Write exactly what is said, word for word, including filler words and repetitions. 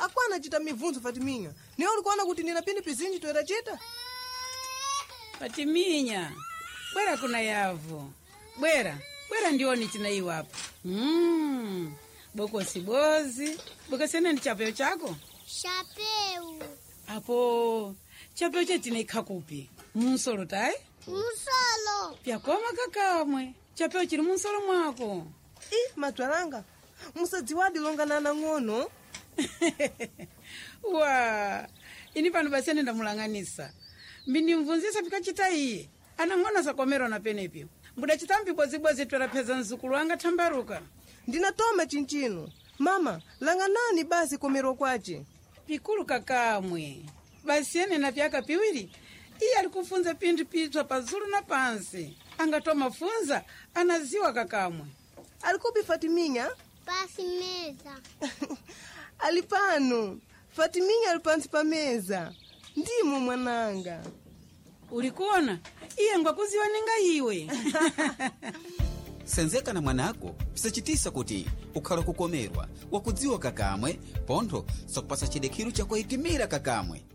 akwana chita mivunzo Fatiminya. Niwe ulikuona kuti nina pindi pizinji toera chita? Fatiminya, bwera kuna yavu. Bwera, bwera ndioni china iwapo. Mmm, boko sibozi. Boka sene ni chapeo chako? Chapeu. Apo, chapeo che china ikakupi. Munsolo tai? Munsolo. Pia koma kakamwe. Chapeo chiri munsolo mwako. Ih, matwaranga. Musadziwadi longana na ngono. Wa, ini pano basene ndamulanganisa. Mbini mvunzisa pika chita iye. Anangona sakomero na penepio. Mbuda chitambi bozi bozi twera peza nzukulu anga tambaruka. Ndinatoma chinchino. Mama, langanani basi komero kwache? Pikulu kakamwe. Basi ene na vyaka piwiri. Iye alikufunza pindi pitwa pazuru na pansi. Angatoma funza, anaziwa kakamwe. Alikupi Fatiminya? Pasi meza. Alipano. Fatiminya alipansi pa meza. Ndimo mwananga. Ulikuona? Iye ngwakuziwa ninga iwe. Senzeka na mwanako, pisachitisa kuti ukhala kukomerwa, wakudziwa kakamwe, pontho sokupasa chidekiru cha kuitimira kakamwe.